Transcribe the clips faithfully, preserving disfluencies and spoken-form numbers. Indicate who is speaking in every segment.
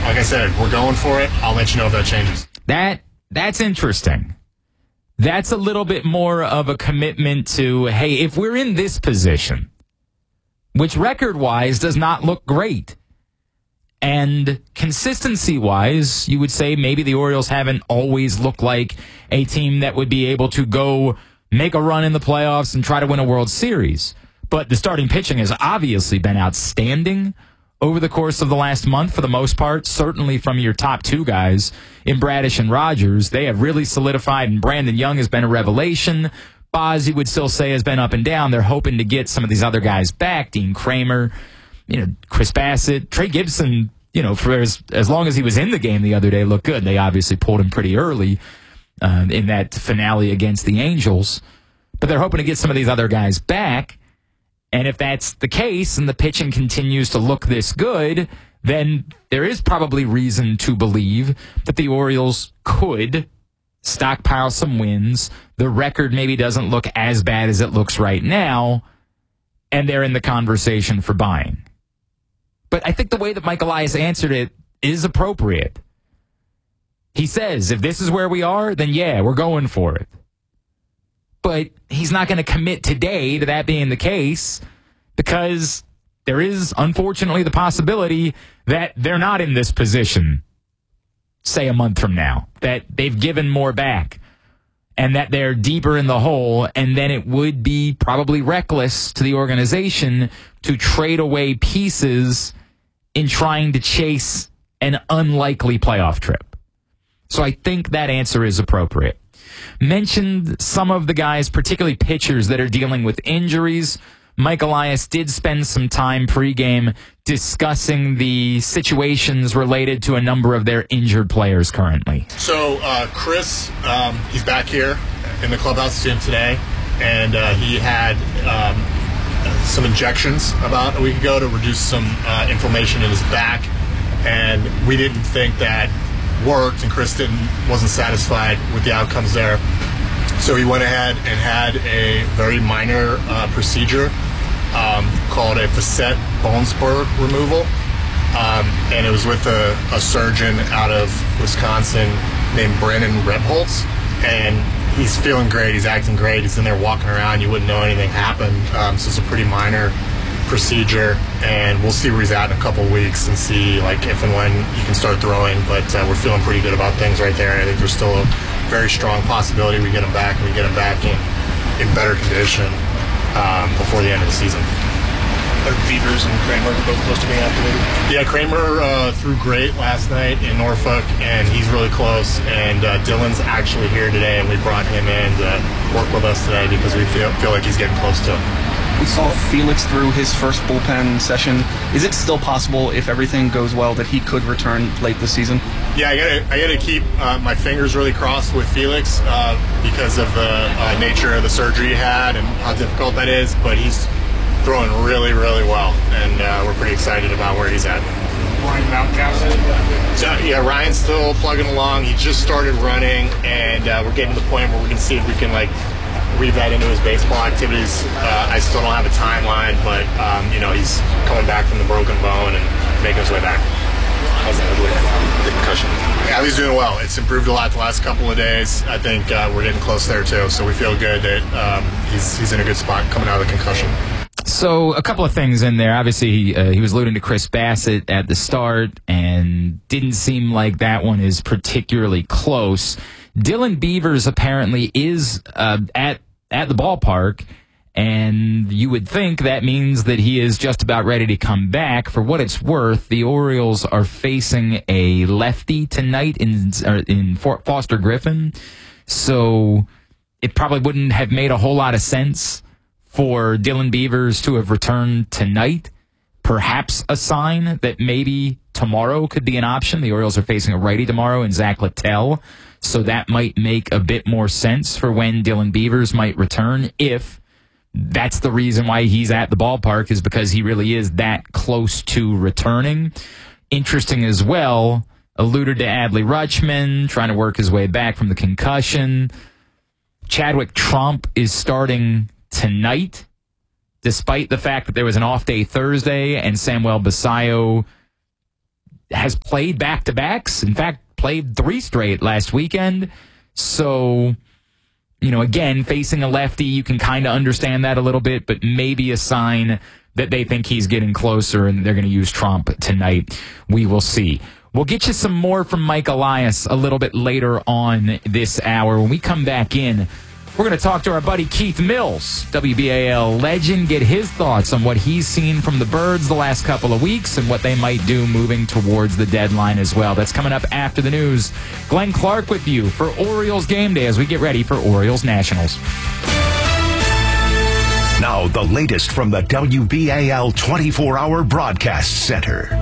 Speaker 1: like I said, we're going for it. I'll let you know if that changes.
Speaker 2: That That's interesting. That's a little bit more of a commitment to, hey, if we're in this position, which record-wise does not look great, and consistency-wise, you would say maybe the Orioles haven't always looked like a team that would be able to go make a run in the playoffs and try to win a World Series. But the starting pitching has obviously been outstanding over the course of the last month for the most part, certainly from your top two guys in Bradish and Rogers. They have really solidified, and Brandon Young has been a revelation. Boz, you would still say, has been up and down. They're hoping to get some of these other guys back, Dean Kramer, you know, Chris Bassett, Trey Gibson, you know, for as, as long as he was in the game the other day, looked good. They obviously pulled him pretty early uh, in that finale against the Angels. But they're hoping to get some of these other guys back. And if that's the case and the pitching continues to look this good, then there is probably reason to believe that the Orioles could stockpile some wins. The record maybe doesn't look as bad as it looks right now, and they're in the conversation for buying. But I think the way that Mike Elias answered it is appropriate. He says, if this is where we are, then yeah, we're going for it. But he's not going to commit today to that being the case because there is, unfortunately, the possibility that they're not in this position, say, a month from now, that they've given more back and that they're deeper in the hole, and then it would be probably reckless to the organization to trade away pieces in trying to chase an unlikely playoff trip. So I think that answer is appropriate. Mentioned some of the guys, particularly pitchers, that are dealing with injuries. Mike Elias did spend some time pregame discussing the situations related to a number of their injured players currently.
Speaker 1: So uh, Chris, um, he's back here in the clubhouse gym today, and uh, he had um, some injections about a week ago to reduce some uh, inflammation in his back, and we didn't think that worked, and Chris didn't, wasn't satisfied with the outcomes there. So he went ahead and had a very minor uh, procedure um, called a facet bone spur removal. Um, and it was with a, a surgeon out of Wisconsin named Brandon Rebholz. And he's feeling great. He's acting great. He's in there walking around. You wouldn't know anything happened. Um, so it's a pretty minor procedure, and we'll see where he's at in a couple weeks and see like if and when he can start throwing. But uh, we're feeling pretty good about things right there. I think there's still a very strong possibility we get him back, and we get him back in, in better condition um, before the end of the season.
Speaker 3: Are Beavers and Kramer both close to being activated?
Speaker 1: Yeah, Kramer uh, threw great last night in Norfolk, and he's really close. And uh, Dylan's actually here today, and we brought him in to work with us today because we feel, feel like he's getting close to him.
Speaker 4: We saw Felix through his first bullpen session. Is it still possible, if everything goes well, that he could return late this season?
Speaker 1: Yeah, I gotta, I gotta keep uh, my fingers really crossed with Felix uh, because of the uh, nature of the surgery he had and how difficult that is. But he's throwing really, really well, and uh, we're pretty excited about where he's at.
Speaker 3: Ryan Mountcastle?
Speaker 1: So, yeah, Ryan's still plugging along. He just started running, and uh, we're getting to the point where we can see if we can like weave that into his baseball activities. Uh, I still don't have a timeline, but um, you know, he's coming back from the broken bone and making his way back.
Speaker 3: How's that with the concussion?
Speaker 1: Yeah, he's doing well. It's improved a lot the last couple of days. I think uh, we're getting close there too, so we feel good that um, he's he's in a good spot coming out of the concussion.
Speaker 2: So a couple of things in there. Obviously, uh, he was alluding to Chris Bassett at the start, and didn't seem like that one is particularly close. Dylan Beavers apparently is uh, at at the ballpark, and you would think that means that he is just about ready to come back. For what it's worth, the Orioles are facing a lefty tonight in in Fort Foster Griffin, so it probably wouldn't have made a whole lot of sense for Dylan Beavers to have returned tonight. Perhaps a sign that maybe tomorrow could be an option. The Orioles are facing a righty tomorrow in Zach Littell, so that might make a bit more sense for when Dylan Beavers might return, if that's the reason why he's at the ballpark, is because he really is that close to returning. Interesting as well, alluded to Adley Rutschman trying to work his way back from the concussion. Chadwick Tromp is starting tonight, despite the fact that there was an off day Thursday and Samuel Basayo has played back-to-backs. In fact, played three straight last weekend. So, you know, again, facing a lefty, you can kind of understand that a little bit, but maybe a sign that they think he's getting closer and they're going to use Trump tonight. We will see. We'll get you some more from Mike Elias a little bit later on this hour. When we come back in, we're going to talk to our buddy Keith Mills, W B A L legend, get his thoughts on what he's seen from the Birds the last couple of weeks and what they might do moving towards the deadline as well. That's coming up after the news. Glenn Clark with you for Orioles Game Day as we get ready for Orioles Nationals.
Speaker 5: Now, the latest from the W B A L twenty-four hour Broadcast Center.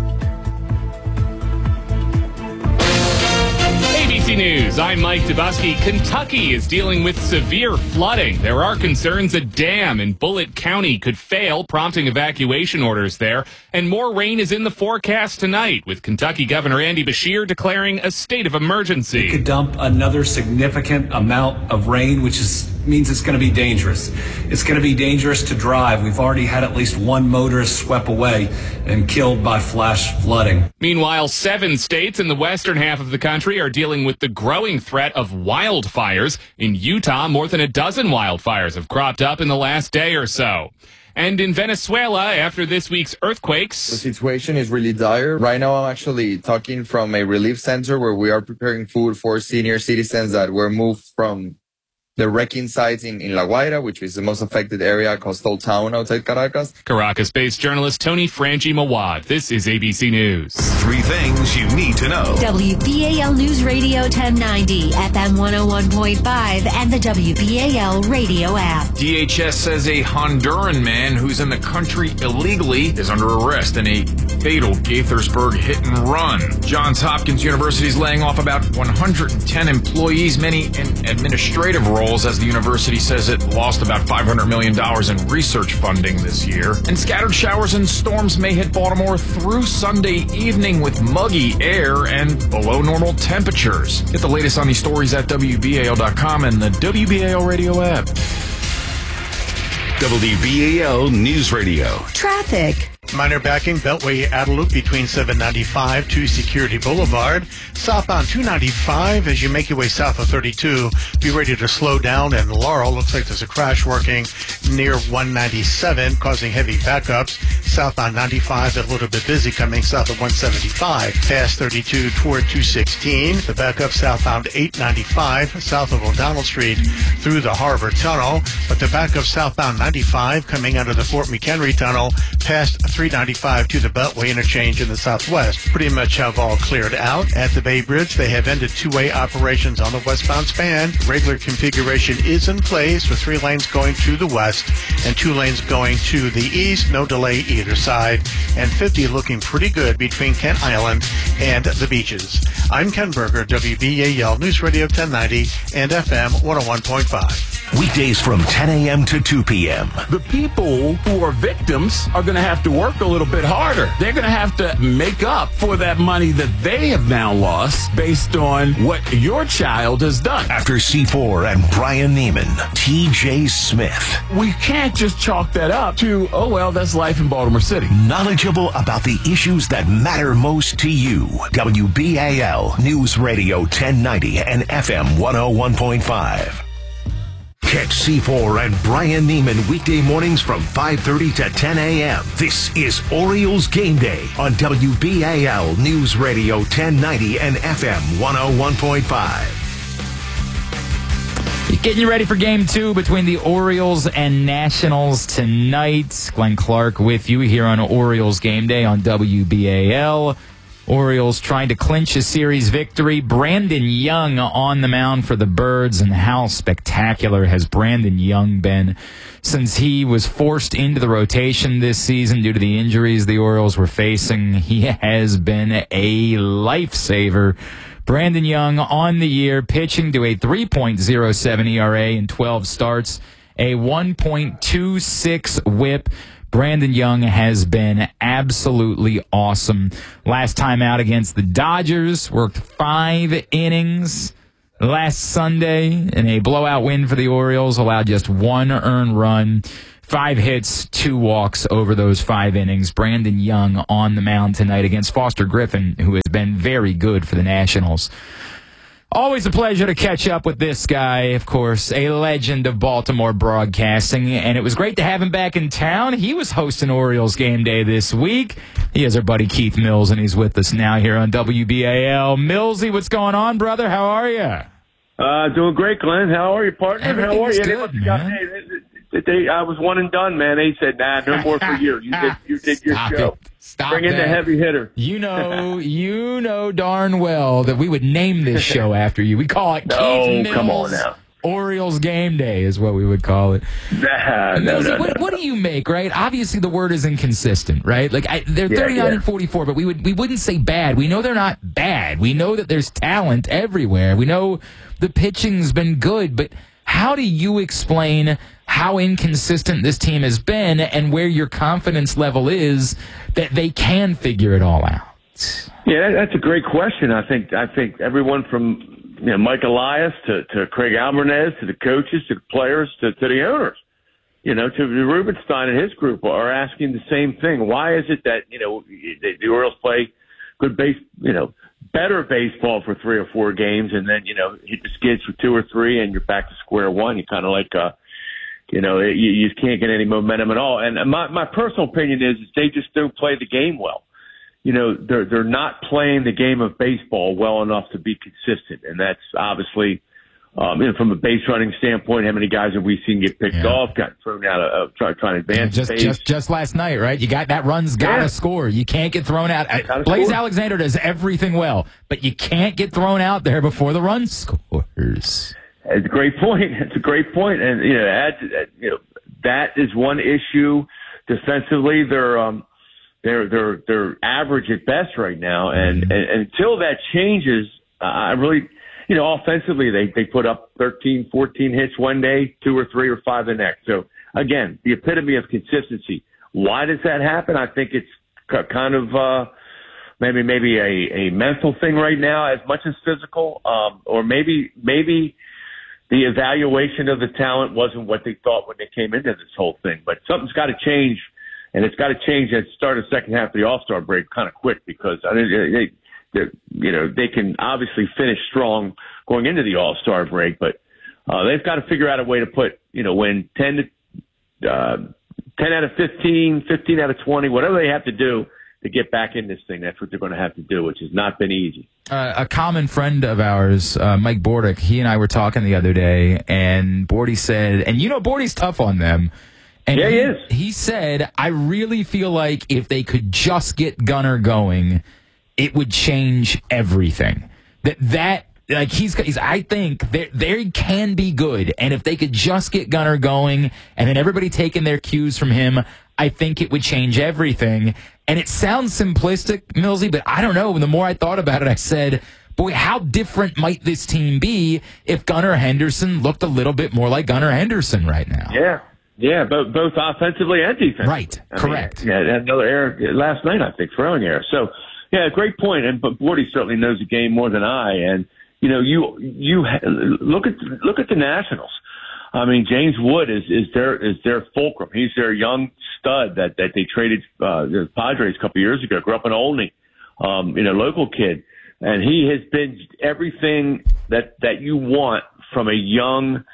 Speaker 6: A B C News, I'm Mike Dubusky. Kentucky is dealing with severe flooding. There are concerns a dam in Bullitt County could fail, prompting evacuation orders there. And more rain is in the forecast tonight, with Kentucky Governor Andy Beshear declaring a state of emergency.
Speaker 7: It could dump another significant amount of rain, which is means it's going to be dangerous. It's going to be dangerous to drive. We've already had at least one motorist swept away and killed by flash flooding.
Speaker 6: Meanwhile, seven states in the western half of the country are dealing with the growing threat of wildfires. In Utah, more than a dozen wildfires have cropped up in the last day or so. And in Venezuela, after this week's earthquakes,
Speaker 8: the situation is really dire. Right now, I'm actually talking from a relief center where we are preparing food for senior citizens that were moved from the wrecking sites in, in La Guaira, which is the most affected area, coastal town outside Caracas.
Speaker 6: Caracas-based journalist Tony Frangi Mawad. This is A B C News.
Speaker 5: Three things you need to know.
Speaker 9: W B A L News Radio ten ninety, F M one oh one point five, and the W B A L radio app.
Speaker 10: D H S says a Honduran man who's in the country illegally is under arrest in a fatal Gaithersburg hit and run. Johns Hopkins University is laying off about one hundred ten employees, many in administrative roles, as the university says it lost about five hundred million dollars in research funding this year. And scattered showers and storms may hit Baltimore through Sunday evening with muggy air and below normal temperatures. Get the latest on these stories at W B A L dot com and the W B A L radio app.
Speaker 5: W B A L News Radio.
Speaker 9: Traffic.
Speaker 11: Minor backing, Beltway Adelup between seven ninety-five to Security Boulevard. Southbound two ninety-five as you make your way south of thirty-two. Be ready to slow down. And Laurel, looks like there's a crash working near one ninety-seven, causing heavy backups. Southbound ninety-five, a little bit busy coming south of one seventy-five. Past thirty-two toward two sixteen. The backup southbound eight ninety-five, south of O'Donnell Street through the Harbor Tunnel. But the backup southbound ninety-five coming out of the Fort McHenry Tunnel past three ninety-five to the Beltway interchange in the southwest. Pretty much have all cleared out. At the Bay Bridge, they have ended two-way operations on the westbound span. Regular configuration is in place with three lanes going to the west and two lanes going to the east. No delay either side. And fifty looking pretty good between Kent Island and the beaches. I'm Ken Berger, W B A L News Radio ten ninety and F M one oh one point five.
Speaker 5: Weekdays from ten a.m. to two p.m.
Speaker 12: The people who are victims are going to have to work a little bit harder. They're going to have to make up for that money that they have now lost based on what your child has done.
Speaker 5: After C four and Brian Neiman, T J Smith.
Speaker 12: We can't just chalk that up to, oh, well, that's life in Baltimore City.
Speaker 5: Knowledgeable about the issues that matter most to you. W B A L News Radio ten ninety and F M one oh one point five. Catch C four and Brian Neiman weekday mornings from five thirty to ten a.m. This is Orioles Game Day on W B A L News Radio ten ninety and F M one oh one point five.
Speaker 2: Getting you ready for game two between the Orioles and Nationals tonight. Glenn Clark with you here on Orioles Game Day on W B A L. Orioles trying to clinch a series victory. Brandon Young on the mound for the Birds, and how spectacular has Brandon Young been since he was forced into the rotation this season due to the injuries the Orioles were facing. He has been a lifesaver. Brandon Young on the year, pitching to a three point oh seven E R A in twelve starts, a one point two six whip. Brandon Young has been absolutely awesome. Last time out against the Dodgers, worked five innings last Sunday in a blowout win for the Orioles, allowed just one earned run. Five hits, two walks over those five innings. Brandon Young on the mound tonight against Foster Griffin, who has been very good for the Nationals. Always a pleasure to catch up with this guy, of course, a legend of Baltimore broadcasting, and it was great to have him back in town. He was hosting Orioles game day this week. He is our buddy Keith Mills, and he's with us now here on W B A L. Millsy, what's going on, brother? How are you?
Speaker 13: Uh, doing great, Glenn. How are you, partner? How are you?
Speaker 2: Good, man.
Speaker 13: Hey, they, they, I was one and done, man. They said, nah, no more for you. You did, you did your
Speaker 2: Stop
Speaker 13: show.
Speaker 2: It. Stop
Speaker 13: Bring in
Speaker 2: that.
Speaker 13: the heavy hitter.
Speaker 2: You know, you know darn well that we would name this show after you. We call it
Speaker 13: No,
Speaker 2: Keith Mills
Speaker 13: come on now.
Speaker 2: Orioles Game Day is what we would call it.
Speaker 13: Nah, no,
Speaker 2: Millsy,
Speaker 13: no,
Speaker 2: what,
Speaker 13: no.
Speaker 2: what do you make, right? Obviously, the word is inconsistent, right? Like I, they're
Speaker 13: Yeah,
Speaker 2: thirty-nine
Speaker 13: yeah.
Speaker 2: and forty-four, but we would we wouldn't say bad. We know they're not bad. We know that there's talent everywhere. We know the pitching's been good, but how do you explain how inconsistent this team has been and where your confidence level is that they can figure it all out?
Speaker 13: Yeah, that, that's a great question. I think I think everyone from you know, Mike Elias to, to Craig Alvarez to the coaches to the players to, to the owners, you know, to Rubenstein and his group are asking the same thing. Why is it that you know the, the Orioles play good base, you know, better baseball for three or four games, and then you know hit the skids for two or three, and you're back to square one? You kind of like, uh, you know, you, you just can't get any momentum at all. And my my personal opinion is, is they just don't play the game well. You know, they're they're not playing the game of baseball well enough to be consistent, and that's obviously, um, you know, from a base running standpoint. How many guys have we seen get picked
Speaker 2: Yeah.
Speaker 13: off, got thrown out of, of try, trying to advance
Speaker 2: Just,
Speaker 13: base?
Speaker 2: just, just last night, right? You got that run's got to
Speaker 13: Yeah.
Speaker 2: score. You can't get thrown out.
Speaker 13: Gotta
Speaker 2: Blaze
Speaker 13: score.
Speaker 2: Alexander does everything well, but you can't get thrown out there before the run scores.
Speaker 13: It's a great point. It's a great point, and you know, add, you know, that is one issue. Defensively, they're um, they're they're they're average at best right now, and, and, and until that changes, uh, I really, you know, offensively they they put up thirteen, fourteen hits one day, two or three or five the next. So again, the epitome of consistency. Why does that happen? I think it's k- kind of uh, maybe maybe a, a mental thing right now as much as physical, um, or maybe maybe. The evaluation of the talent wasn't what they thought when they came into this whole thing. But something's got to change, and it's got to change at the start of the second half of the All-Star break kind of quick because I mean, they, they, you know, they can obviously finish strong going into the All-Star break, but uh, they've got to figure out a way to put, you know, win ten to uh, ten out of fifteen, fifteen out of twenty, whatever they have to do to get back in this thing. That's what they're going to have to do, which has not been easy.
Speaker 2: Uh, a common friend of ours, uh, Mike Bordick, he and I were talking the other day, and Bordy said, and you know Bordy's tough on them. And
Speaker 13: yeah, he,
Speaker 2: he
Speaker 13: is.
Speaker 2: He said, I really feel like if they could just get Gunnar going, it would change everything. That that like he's, he's I think they they can be good, and if they could just get Gunnar going, and then everybody taking their cues from him, I think it would change everything. And it sounds simplistic, Millsy, but I don't know. The more I thought about it, I said, boy, how different might this team be if Gunnar Henderson looked a little bit more like Gunnar Henderson right now?
Speaker 13: Yeah. Yeah, both, both offensively and defensively.
Speaker 2: Right,
Speaker 13: I
Speaker 2: correct.
Speaker 13: Mean, yeah, another error last night, I think, throwing error. So, yeah, great point. And but Bordy certainly knows the game more than I. And you know, you you look at look at the Nationals. I mean, James Wood is is their is their fulcrum. He's their young stud that that they traded uh, the Padres a couple of years ago. Grew up in Olney, um, you know, local kid, and he has been everything that that you want from a young,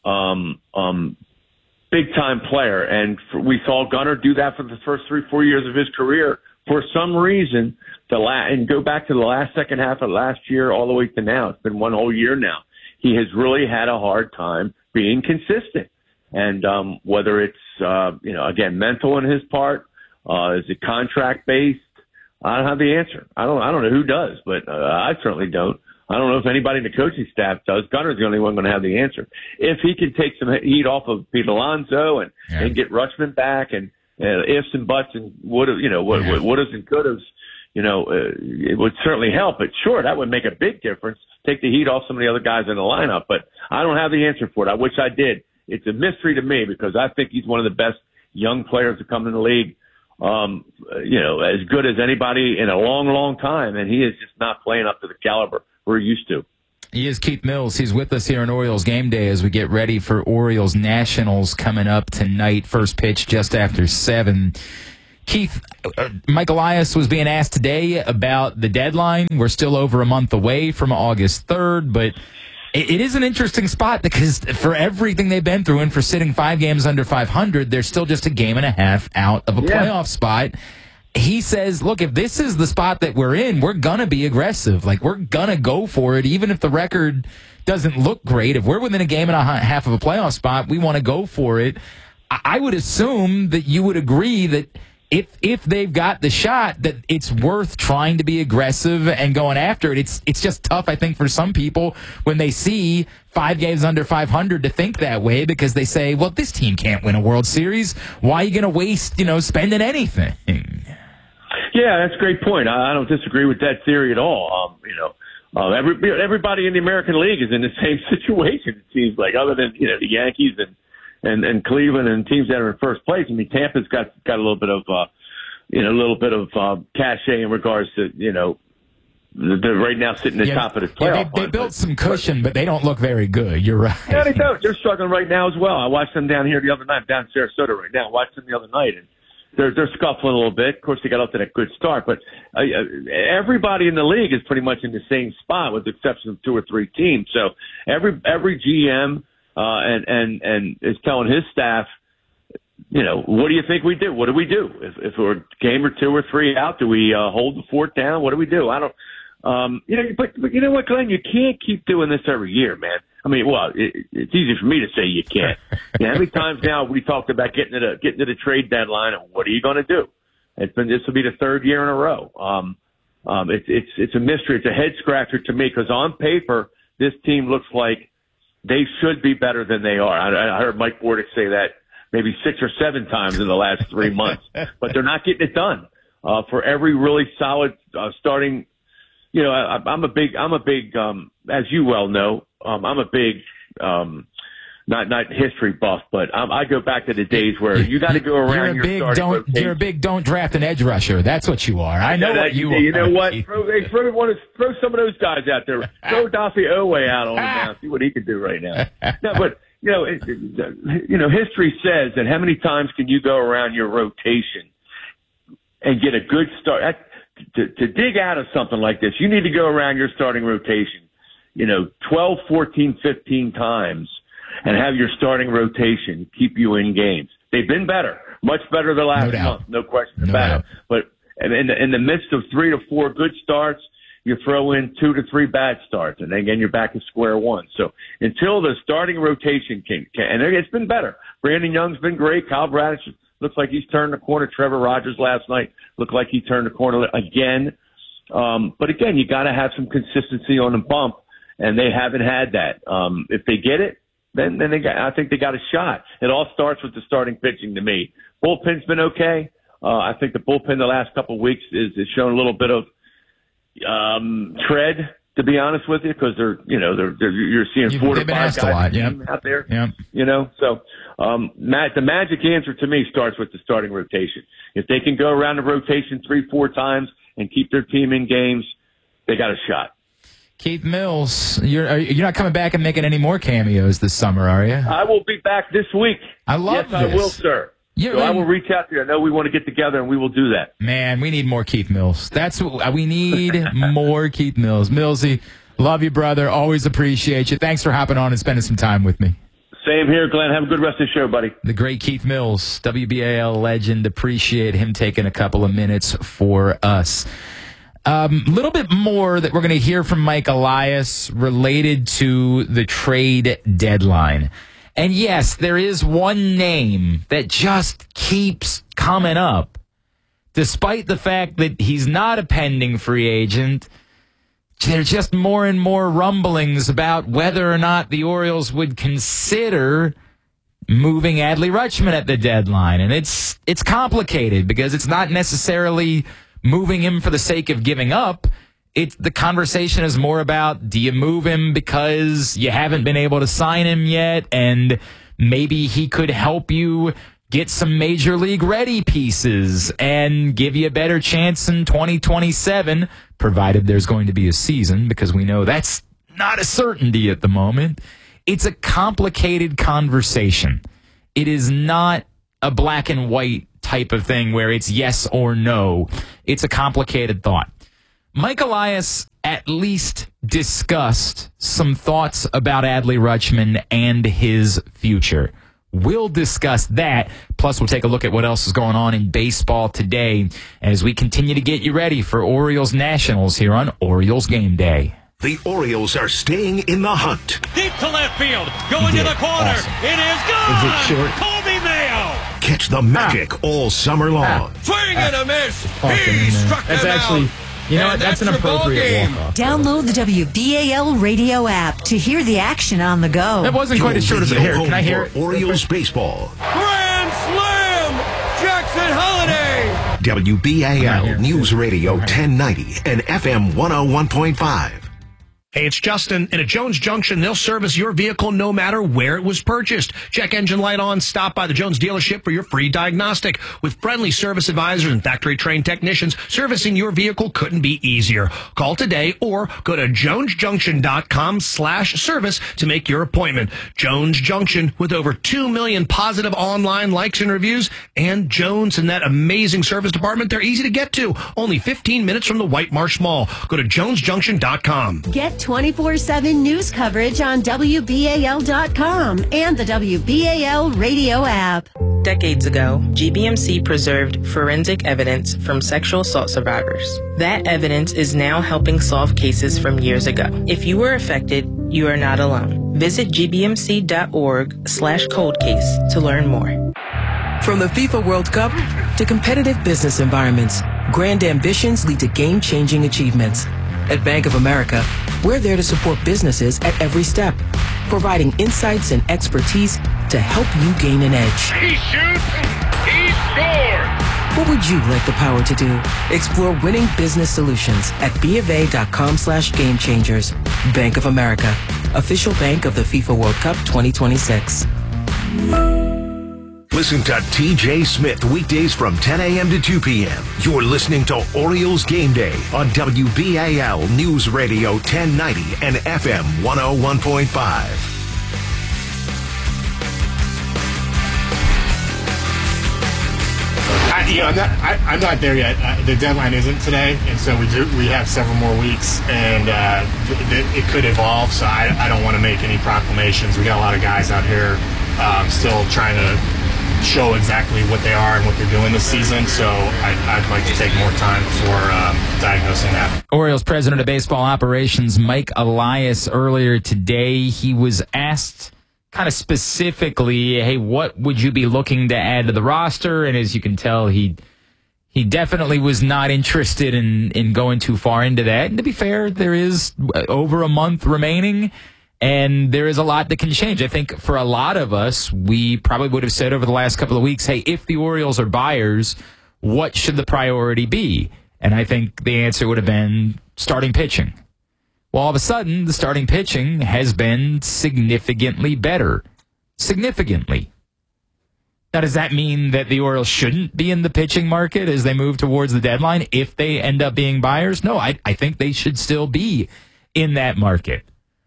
Speaker 13: um, um, big time player. And for, we saw Gunnar do that for the first three four years of his career. For some reason, the la- and go back to the last second half of last year all the way to now. It's been one whole year now. He has really had a hard time being consistent. And um, whether it's, uh, you know, again, mental on his part, uh, is it contract based? I don't have the answer. I don't, I don't know who does, but uh, I certainly don't. I don't know if anybody in the coaching staff does. Gunner's the only one going to have the answer. If he can take some heat off of Pete Alonso and,
Speaker 2: Yeah.
Speaker 13: and get Rutschman back and uh, ifs and buts and would you know, what,
Speaker 2: Yeah.
Speaker 13: what, would'ves and could'ves, you know, uh, it would certainly help. But sure, that would make a big difference. Take the heat off some of the other guys in the lineup. But I don't have the answer for it. I wish I did. It's a mystery to me because I think he's one of the best young players to come in the league. Um, you know, as good as anybody in a long, long time, and he is just not playing up to the caliber we're used to.
Speaker 2: He is Keith Mills. He's with us here on Orioles Game Day as we get ready for Orioles Nationals coming up tonight. First pitch just after seven. Keith, uh, Mike Elias was being asked today about the deadline. We're still over a month away from August third, but it, it is an interesting spot because for everything they've been through and for sitting five games under five hundred, they're still just a game and a half out of a
Speaker 13: Yeah.
Speaker 2: playoff spot. He says, look, if this is the spot that we're in, we're going to be aggressive. Like, we're going to go for it, even if the record doesn't look great. If we're within a game and a half of a playoff spot, we want to go for it. I would assume that you would agree that if if they've got the shot, that it's worth trying to be aggressive and going after it. It's it's just tough, I think, for some people when they see five games under five hundred to think that way because they say, well, this team can't win a World Series. Why are you going to waste, you know, spending anything?
Speaker 13: Yeah, that's a great point. I, I don't disagree with that theory at all. Um, you know, uh, every, everybody in the American League is in the same situation, it seems like, other than, you know, the Yankees and, and, and Cleveland and teams that are in first place. I mean, Tampa's got, got a little bit of, uh, you know, a little bit of uh, cachet in regards to, you know, they're right now sitting at the
Speaker 2: Yeah,
Speaker 13: top of the
Speaker 2: yeah,
Speaker 13: playoff.
Speaker 2: they, they built some cushion, but they don't look very good. You're right.
Speaker 13: Yeah, they don't. They're struggling right now as well. I watched them down here the other night, down in Sarasota right now. I watched them the other night, and they're they're scuffling a little bit. Of course, they got up to that good start, but uh, everybody in the league is pretty much in the same spot, with the exception of two or three teams. So every every G M uh, and and and is telling his staff, you know, what do you think we do? What do we do if if we're a game or two or three out? Do we uh, hold the fort down? What do we do? I don't. Um, you know, but, but you know what, Glenn? You can't keep doing this every year, man. I mean, well, it, it's easy for me to say you can't. You know, how many times now we talked about getting to the getting to the trade deadline, and what are you going to do? It's been this will be the third year in a row. Um, um, it's it's it's a mystery. It's a head scratcher to me because on paper, this team looks like they should be better than they are. I, I heard Mike Bordick say that maybe six or seven times in the last three months, but they're not getting it done. Uh, for every really solid uh, starting. You know, I, I'm a big, I'm a big, um, as you well know, um, I'm a big, um, not not history buff, but um, I go back to the days where you got to go around
Speaker 2: You're a
Speaker 13: your
Speaker 2: big
Speaker 13: starting
Speaker 2: don't.
Speaker 13: rotation.
Speaker 2: You're a big don't draft an edge rusher. That's what you are. I know
Speaker 13: that,
Speaker 2: what you,
Speaker 13: you
Speaker 2: are.
Speaker 13: know what? Throw, hey, throw, one of, throw some of those guys out there. Throw Daffy Owe out on him now. See what he can do right now. No, but you know, it, it, you know, history says that how many times can you go around your rotation and get a good start? That, To, to dig out of something like this, you need to go around your starting rotation, you know, twelve, fourteen, fifteen times and have your starting rotation keep you in games. They've been better, much better the last
Speaker 2: No
Speaker 13: month, no question
Speaker 2: No
Speaker 13: about
Speaker 2: doubt.
Speaker 13: it. But in the, in the midst of three to four good starts, you throw in two to three bad starts, and then again, you're back to square one. So until the starting rotation can, can and it's been better. Brandon Young's been great. Kyle Bradish looks like he's turned the corner. Trevor Rogers last night looked like he turned the corner again. Um, but again, you got to have some consistency on the bump, and they haven't had that. Um, if they get it, then then they got. I think they got a shot. It all starts with the starting pitching to me. Bullpen's been okay. Uh, I think the bullpen the last couple of weeks is, is shown a little bit of um, tread, to be honest with you, because they're you know they're, they're you're seeing
Speaker 2: You've-
Speaker 13: four to
Speaker 2: they've been
Speaker 13: five
Speaker 2: asked a
Speaker 13: guys
Speaker 2: lot, yep.
Speaker 13: out there.
Speaker 2: Yep.
Speaker 13: You know, so um, Matt, the magic answer to me starts with the starting rotation. If they can go around the rotation three, four times and keep their team in games, they got a shot.
Speaker 2: Keith Mills, you're are, you're not coming back and making any more cameos this summer, are you?
Speaker 13: I will be back this week.
Speaker 2: I love
Speaker 13: yes,
Speaker 2: this.
Speaker 13: I will, sir.
Speaker 2: You're
Speaker 13: so I
Speaker 2: in-
Speaker 13: will reach out to you. I know we want to get together, and we will do that.
Speaker 2: Man, we need more Keith Mills. That's what we need. More Keith Mills. Millsy, love you, brother. Always appreciate you. Thanks for hopping on and spending some time with me.
Speaker 13: Same here, Glenn. Have a good rest of the show, buddy.
Speaker 2: The great Keith Mills, W B A L legend. Appreciate him taking a couple of minutes for us. A um, little bit more that we're going to hear from Mike Elias related to the trade deadline. And yes, there is one name that just keeps coming up, despite the fact that he's not a pending free agent. There's just more and more rumblings about whether or not the Orioles would consider moving Adley Rutschman at the deadline. And it's it's complicated because it's not necessarily moving him for the sake of giving up. It's the conversation is more about, do you move him because you haven't been able to sign him yet, and maybe he could help you get some major league ready pieces and give you a better chance in twenty twenty-seven, provided there's going to be a season, because we know that's not a certainty at the moment. It's a complicated conversation. It is not a black and white type of thing where it's yes or no. It's a complicated thought. Mike Elias at least discussed some thoughts about Adley Rutschman and his future. We'll discuss that. Plus, we'll take a look at what else is going on in baseball today as we continue to get you ready for Orioles Nationals here on Orioles Game Day.
Speaker 5: The Orioles are staying in the hunt.
Speaker 14: Deep to left field. Going to the corner.
Speaker 2: Awesome.
Speaker 14: It is gone.
Speaker 2: Is it short?
Speaker 14: Colby Mayo.
Speaker 5: Catch the magic ah. all summer long.
Speaker 14: Ah. Swing and a miss.
Speaker 2: Ah.
Speaker 14: He struck
Speaker 2: That's
Speaker 14: him
Speaker 2: actually,
Speaker 14: out.
Speaker 2: you know what? That's, that's an appropriate walk-off.
Speaker 9: Download the W B A L radio app to hear the action on the go.
Speaker 2: That wasn't quite as short as it here. Can I hear it?
Speaker 5: Orioles baseball.
Speaker 14: Grand Slam. Jackson Holiday.
Speaker 5: W B A L News Radio ten ninety and F M one oh one point five.
Speaker 15: Hey, it's Justin. And at Jones Junction, they'll service your vehicle no matter where it was purchased. Check engine light on. Stop by the Jones dealership for your free diagnostic. With friendly service advisors and factory-trained technicians, servicing your vehicle couldn't be easier. Call today or go to jonesjunction.com slash service to make your appointment. Jones Junction, with over two million positive online likes and reviews, and Jones and that amazing service department, they're easy to get to. Only fifteen minutes from the White Marsh Mall. Go to jones junction dot com.
Speaker 9: Get twenty-four seven news coverage on W B A L dot com and the W B A L radio app.
Speaker 16: Decades ago, G B M C preserved forensic evidence from sexual assault survivors. That evidence is now helping solve cases from years ago. If you were affected, you are not alone. Visit g b m c dot org slash cold case to learn more.
Speaker 17: From the FIFA World Cup to competitive business environments, grand ambitions lead to game-changing achievements. At Bank of America, we're there to support businesses at every step, providing insights and expertise to help you gain an edge.
Speaker 14: He shoots. He scores.
Speaker 17: What would you like the power to do? Explore winning business solutions at bofa.com slash game changers. Bank of America, official bank of the FIFA World Cup twenty twenty-six.
Speaker 5: Listen to T J Smith weekdays from ten a.m. to two p.m. You're listening to Orioles Game Day on W B A L News Radio ten ninety and F M one oh one point five.
Speaker 1: I, you know, I'm not. I, I'm not there yet. Uh, the deadline isn't today, and so we do. We have several more weeks, and uh, th- th- it could evolve. So I, I don't want to make any proclamations. We got a lot of guys out here um, still trying to show exactly what they are and what they're doing this season. So I, I'd like to take more time before um, diagnosing that.
Speaker 2: Orioles president of baseball operations, Mike Elias, earlier today, he was asked kind of specifically, hey, what would you be looking to add to the roster? And as you can tell, he he definitely was not interested in, in going too far into that. And to be fair, there is over a month remaining, and there is a lot that can change. I think for a lot of us, we probably would have said over the last couple of weeks, hey, if the Orioles are buyers, what should the priority be? And I think the answer would have been starting pitching. Well, all of a sudden, the starting pitching has been significantly better. Significantly. Now, does that mean that the Orioles shouldn't be in the pitching market as they move towards the deadline if they end up being buyers? No, I, I think they should still be in that market.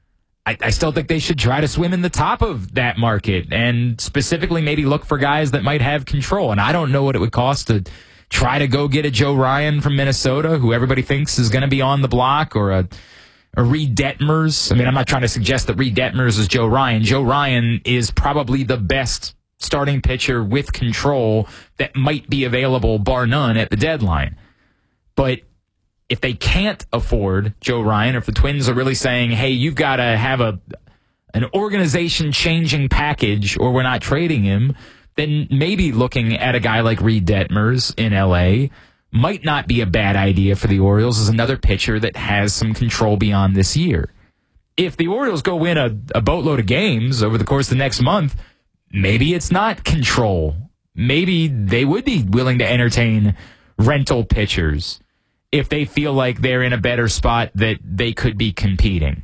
Speaker 2: I, I still think they should try to swim in the top of that market and specifically maybe look for guys that might have control. And I don't know what it would cost to try to go get a Joe Ryan from Minnesota, who everybody thinks is going to be on the block, or a, a Reed Detmers. I mean, I'm not trying to suggest that Reed Detmers is Joe Ryan. Joe Ryan is probably the best starting pitcher with control that might be available, bar none, at the deadline. But if they can't afford Joe Ryan, or if the Twins are really saying, hey, you've got to have a an organization-changing package or we're not trading him, then maybe looking at a guy like Reed Detmers in L A might not be a bad idea for the Orioles as another pitcher that has some control beyond this year. If the Orioles go win a, a boatload of games over the course of the next month, maybe it's not control. Maybe they would be willing to entertain rental pitchers if they feel like they're in a better spot that they could be competing.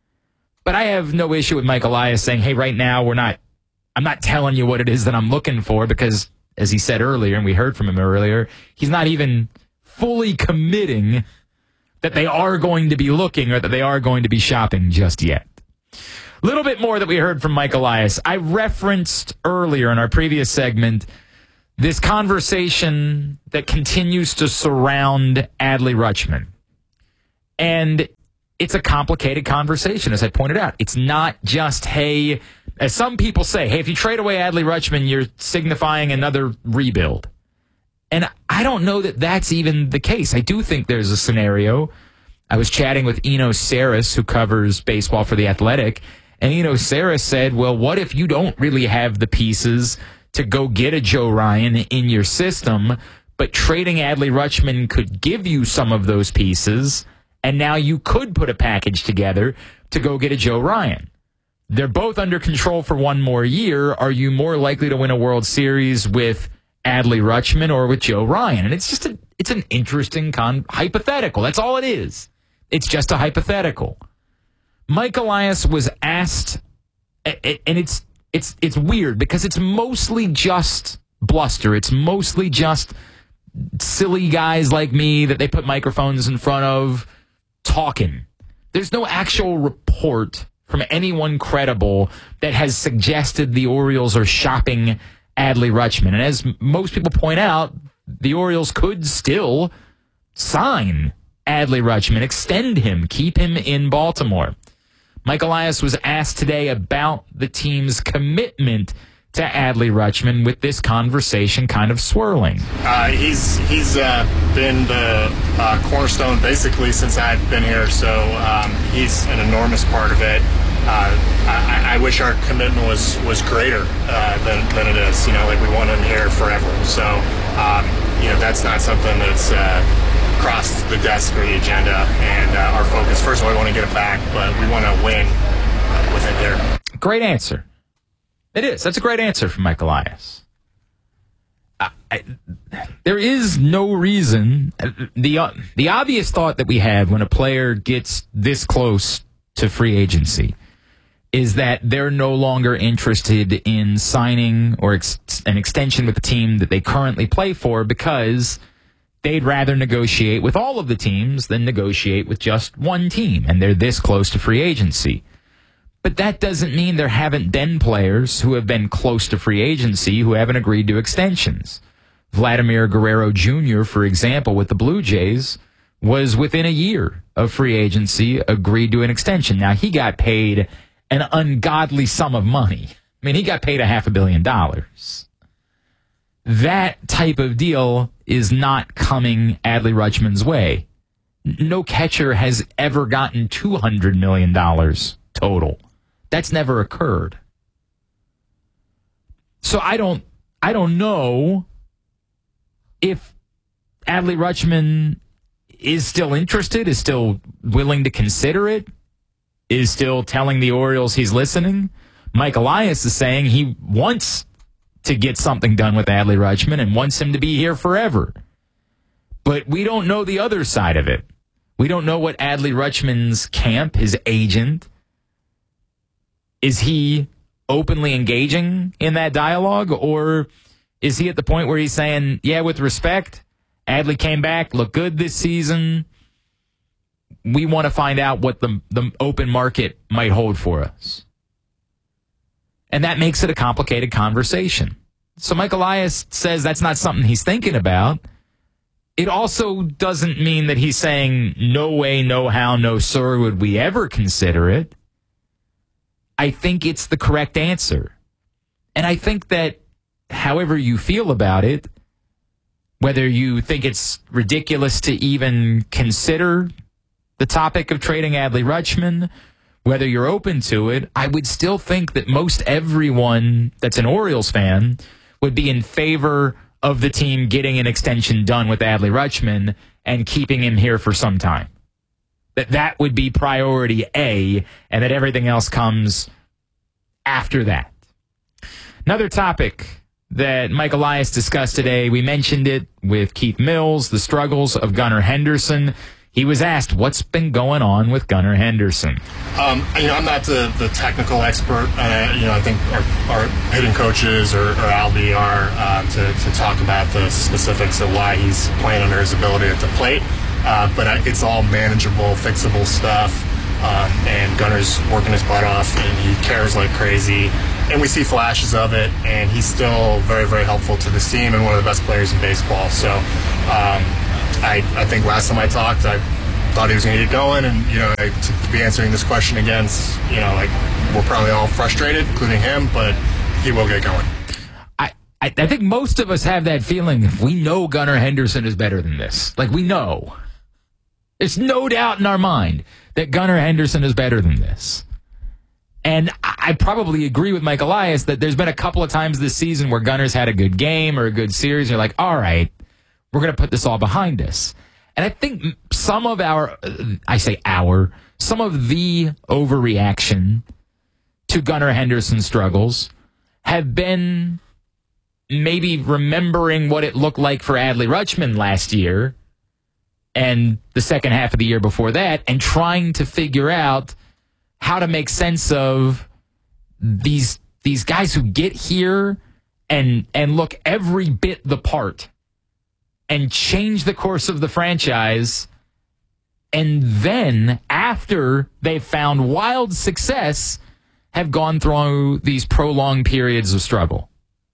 Speaker 2: But I have no issue with Mike Elias saying, hey, right now we're not, I'm not telling you what it is that I'm looking for, because as he said earlier, and we heard from him earlier, he's not even fully committing that they are going to be looking or that they are going to be shopping just yet. A little bit more that we heard from Mike Elias. I referenced earlier in our previous segment this conversation that continues to surround Adley Rutschman. And it's a complicated conversation, as I pointed out. It's not just, hey, as some people say, hey, if you trade away Adley Rutschman, you're signifying another rebuild. And I don't know that that's even the case. I do think there's a scenario. I was chatting with Eno Saris, who covers baseball for The Athletic, and Eno Saris said, well, what if you don't really have the pieces to go get a Joe Ryan in your system, but trading Adley Rutschman could give you some of those pieces, and now you could put a package together to go get a Joe Ryan. They're both under control for one more year. Are you more likely to win a World Series with Adley Rutschman or with Joe Ryan? And it's just a, it's an interesting con- hypothetical. That's all it is. It's just a hypothetical. Mike Elias was asked, and it's it's it's weird because it's mostly just bluster. It's mostly just silly guys like me that they put microphones in front of talking. There's no actual report from anyone credible that has suggested the Orioles are shopping Adley Rutschman. And as most people point out, the Orioles could still sign Adley Rutschman, extend him, keep him in Baltimore. Mike Elias was asked today about the team's commitment to Adley Rutschman, with this conversation kind of swirling.
Speaker 1: Uh, he's he's uh, been the uh, cornerstone basically since I've been here, so um, he's an enormous part of it. Uh, I, I wish our commitment was was greater uh, than than it is. You know, like we want him here forever. So um, you know, that's not something that's uh, crossed the desk or the agenda. And uh, our focus, first of all, we want to get it back, but we want to win uh, with him here.
Speaker 2: Great answer. It is. That's a great answer from Mike Elias. I, I, there is no reason. The, uh, the obvious thought that we have when a player gets this close to free agency is that they're no longer interested in signing or ex- an extension with the team that they currently play for, because they'd rather negotiate with all of the teams than negotiate with just one team, and they're this close to free agency. But that doesn't mean there haven't been players who have been close to free agency who haven't agreed to extensions. Vladimir Guerrero Junior, for example, with the Blue Jays, was within a year of free agency agreed to an extension. Now, he got paid an ungodly sum of money. I mean, he got paid a half a billion dollars. That type of deal is not coming Adley Rutschman's way. No catcher has ever gotten two hundred million dollars total. That's never occurred. So I don't I don't know if Adley Rutschman is still interested, is still willing to consider it, is still telling the Orioles he's listening. Mike Elias is saying he wants to get something done with Adley Rutschman and wants him to be here forever. But we don't know the other side of it. We don't know what Adley Rutschman's camp, his agent, is he openly engaging in that dialogue, or is he at the point where he's saying, yeah, with respect, Adley came back, looked good this season. We want to find out what the, the open market might hold for us. And that makes it a complicated conversation. So Mike Elias says that's not something he's thinking about. It also doesn't mean that he's saying, no way, no how, no sir, would we ever consider it. I think it's the correct answer. And I think that however you feel about it, whether you think it's ridiculous to even consider the topic of trading Adley Rutschman, whether you're open to it, I would still think that most everyone that's an Orioles fan would be in favor of the team getting an extension done with Adley Rutschman and keeping him here for some time. That that would be priority A, and that everything else comes after that. Another topic that Mike Elias discussed today, we mentioned it with Keith Mills, the struggles of Gunnar Henderson. He was asked what's been going on with Gunnar Henderson.
Speaker 1: Um, you know, I'm not the, the technical expert. Uh, you know, I think our, our hitting coaches or, or Albie are uh, to, to talk about the specifics of why he's playing under his ability at the plate. uh, but it's all manageable, fixable stuff. Um, and Gunner's working his butt off, and he cares like crazy. And we see flashes of it, and he's still very, very helpful to this team and one of the best players in baseball. So um, I, I think last time I talked, I thought he was going to get going, and you know, to be answering this question again, you know, like we're probably all frustrated, including him, but he will get going.
Speaker 2: I, I, I think most of us have that feeling. We know Gunnar Henderson is better than this. Like, we know. There's no doubt in our mind that Gunnar Henderson is better than this. And I probably agree with Mike Elias that there's been a couple of times this season where Gunner's had a good game or a good series. You're like, all right, we're going to put this all behind us. And I think some of our, I say our, some of the overreaction to Gunnar Henderson's struggles have been maybe remembering what it looked like for Adley Rutschman last year and the second half of the year before that, and trying to figure out how to make sense of these these guys who get here and and look every bit the part and change the course of the franchise, and then after they've found wild success, have gone through these prolonged periods of struggle.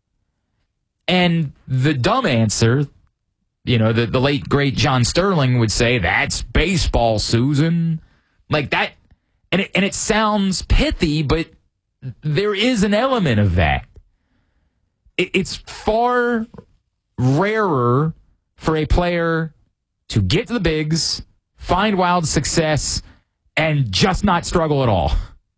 Speaker 2: And the dumb answer, you know, the, the late, great John Sterling would say, that's baseball, Susan. Like that. And it, and it sounds pithy, but there is an element of that. It, it's far rarer for a player to get to the bigs, find wild success, and just not struggle at all.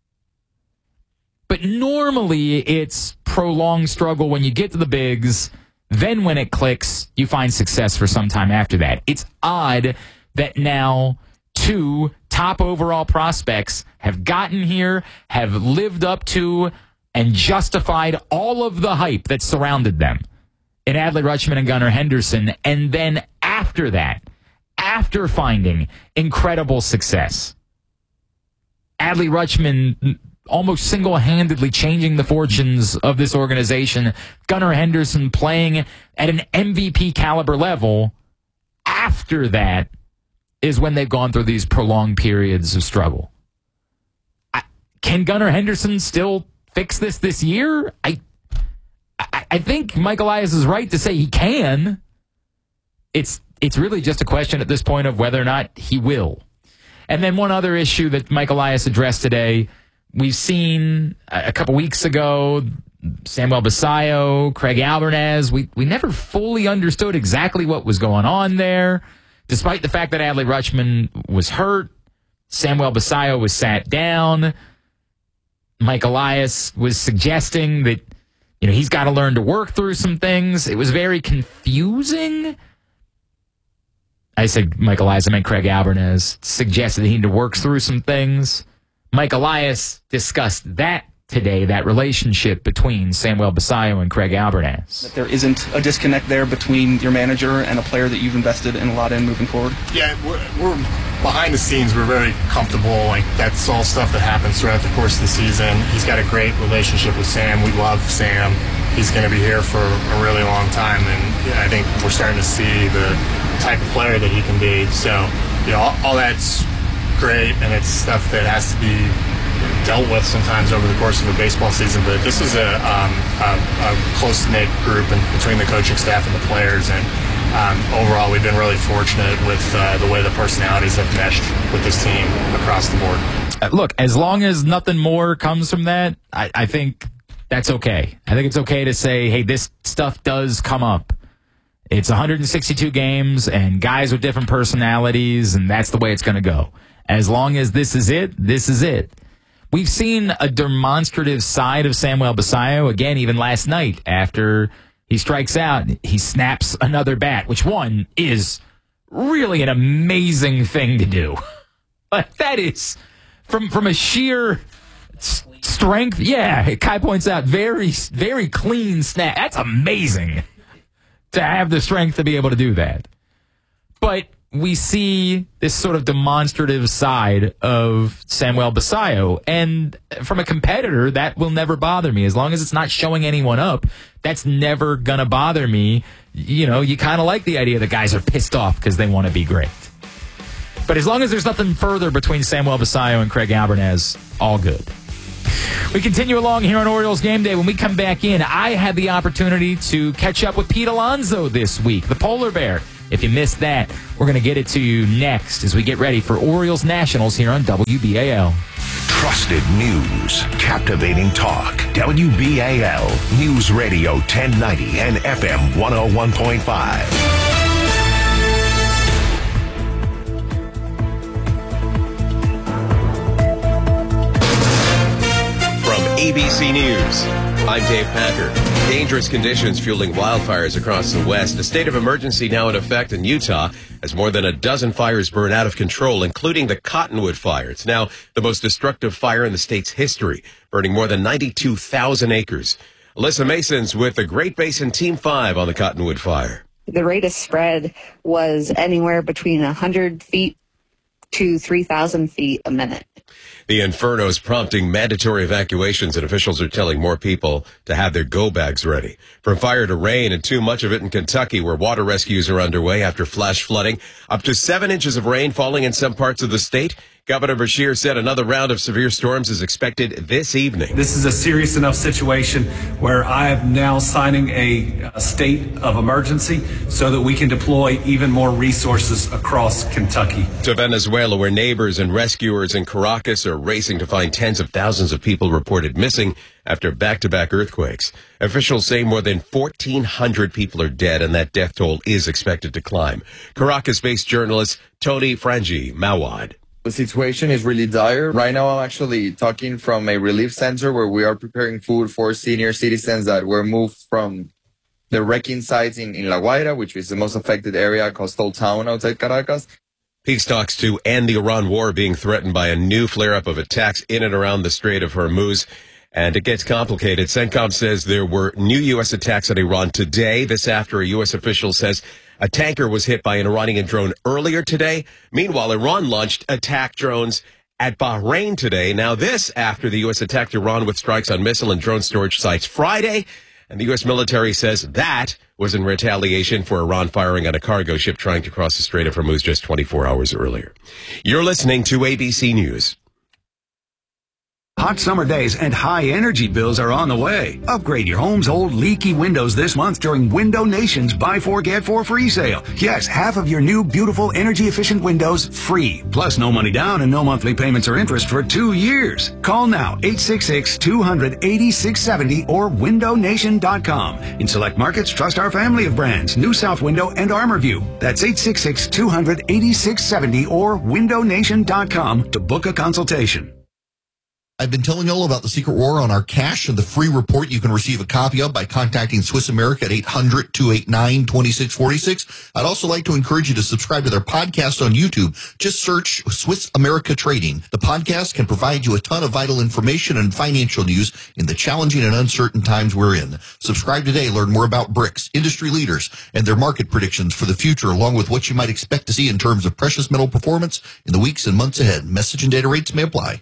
Speaker 2: But normally it's prolonged struggle when you get to the bigs. Then when it clicks, you find success for some time after that. It's odd that now two top overall prospects have gotten here, have lived up to, and justified all of the hype that surrounded them in Adley Rutschman and Gunnar Henderson. And then after that, after finding incredible success, Adley Rutschman almost single-handedly changing the fortunes of this organization, Gunnar Henderson playing at an M V P caliber level, after that is when they've gone through these prolonged periods of struggle. I, can Gunnar Henderson still fix this this year? I, I, I think Mike Elias is right to say he can. It's it's really just a question at this point of whether or not he will. And then one other issue that Mike Elias addressed today. We've seen a couple weeks ago, Samuel Basallo, Craig Albernaz. We we never fully understood exactly what was going on there. Despite the fact that Adley Rutschman was hurt, Samuel Basallo was sat down. Mike Elias was suggesting that, you know, he's got to learn to work through some things. It was very confusing. I said Mike Elias, I meant Craig Albernaz, suggested that he needed to work through some things. Mike Elias discussed that today, that relationship between Samuel Basallo and Craig Albernaz.
Speaker 4: That there isn't a disconnect there between your manager and a player that you've invested in a lot in moving forward?
Speaker 1: Yeah, we're, we're behind the scenes. We're very comfortable. Like, that's all stuff that happens throughout the course of the season. He's got a great relationship with Sam. We love Sam. He's going to be here for a really long time, and I think we're starting to see the type of player that he can be. So, you know, all, all that's great, and it's stuff that has to be dealt with sometimes over the course of a baseball season. But this is a, um, a, a close-knit group and between the coaching staff and the players, and um, overall we've been really fortunate with uh, the way the personalities have meshed with this team across the board.
Speaker 2: Uh, look, as long as nothing more comes from that, I, I think that's okay. I think it's okay to say, hey, this stuff does come up. It's one hundred sixty-two games and guys with different personalities, and that's the way it's going to go. As long as this is it, this is it. We've seen a demonstrative side of Samuel Basallo, again, even last night, after he strikes out, he snaps another bat, which, one, is really an amazing thing to do. Like, that is, from, from a sheer s- strength, yeah, Kai points out, very, very clean snap. That's amazing to have the strength to be able to do that. But we see this sort of demonstrative side of Samuel Basallo. And from a competitor, that will never bother me. As long as it's not showing anyone up, that's never going to bother me. You know, you kind of like the idea that guys are pissed off because they want to be great. But as long as there's nothing further between Samuel Basayo and Craig Albernaz, all good. We continue along here on Orioles Game Day. When we come back in, I had the opportunity to catch up with Pete Alonso this week, the polar bear. If you missed that, we're going to get it to you next as we get ready for Orioles Nationals here on W B A L.
Speaker 5: Trusted news, captivating talk. W B A L News Radio ten ninety and F M one oh one point five.
Speaker 18: A B C News. I'm Dave Packer. Dangerous conditions fueling wildfires across the West. A state of emergency now in effect in Utah as more than a dozen fires burn out of control, including the Cottonwood Fire. It's now the most destructive fire in the state's history, burning more than ninety-two thousand acres. Alyssa Mason's with the Great Basin Team five on the Cottonwood Fire.
Speaker 19: The rate of spread was anywhere between one hundred feet to three thousand feet a minute.
Speaker 18: The inferno is prompting mandatory evacuations, and officials are telling more people to have their go bags ready. From fire to rain, and too much of it in Kentucky, where water rescues are underway after flash flooding. Up to seven inches of rain falling in some parts of the state. Governor Beshear said another round of severe storms is expected this evening.
Speaker 7: This is a serious enough situation where I am now signing a, a state of emergency so that we can deploy even more resources across Kentucky.
Speaker 18: To Venezuela, where neighbors and rescuers in Caracas are racing to find tens of thousands of people reported missing after back-to-back earthquakes. Officials say more than fourteen hundred people are dead, and that death toll is expected to climb. Caracas-based journalist Tony Frangi Mawad.
Speaker 8: The situation is really dire. Right now, I'm actually talking from a relief center where we are preparing food for senior citizens that were moved from the wrecking sites in, in La Guaira, which is the most affected area, coastal town outside Caracas.
Speaker 18: Peace talks to end the Iran war being threatened by a new flare-up of attacks in and around the Strait of Hormuz. And it gets complicated. CENTCOM says there were new U S attacks on Iran today. This after a U S official says a tanker was hit by an Iranian drone earlier today. Meanwhile, Iran launched attack drones at Bahrain today. Now this after the U S attacked Iran with strikes on missile and drone storage sites Friday. And the U S military says that was in retaliation for Iran firing on a cargo ship trying to cross the Strait of Hormuz just twenty-four hours earlier. You're listening to A B C News.
Speaker 20: Hot summer days and high energy bills are on the way. Upgrade your home's old leaky windows this month during Window Nation's Buy Four Get Four free sale. Yes, half of your new beautiful energy efficient windows free. Plus no money down and no monthly payments or interest for two years. Call now eight six six, two hundred, eighty-six seventy or window nation dot com. In select markets, trust our family of brands, New South Window and ArmorView. That's eight six six, two hundred, eighty-six seventy or window nation dot com to book a consultation.
Speaker 21: I've been telling you all about the secret war on our cash and the free report you can receive a copy of by contacting Swiss America at eight hundred, two eight nine, two six four six. I'd also like to encourage you to subscribe to their podcast on YouTube. Just search Swiss America Trading. The podcast can provide you a ton of vital information and financial news in the challenging and uncertain times we're in. Subscribe today. Learn more about BRICS, industry leaders, and their market predictions for the future, along with what you might expect to see in terms of precious metal performance in the weeks and months ahead. Message and data rates may apply.